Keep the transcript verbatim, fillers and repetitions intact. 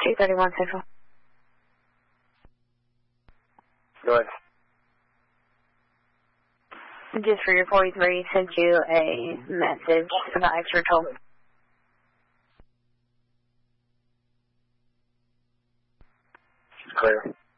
two thirty-one Central. Go ahead. Just for your forty-three, sent you a message about extra toll. Clear.